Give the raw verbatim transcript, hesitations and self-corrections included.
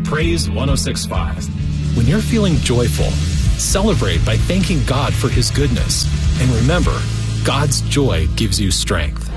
Praise one oh six point five. When you're feeling joyful, celebrate by thanking God for His goodness. And remember, God's joy gives you strength.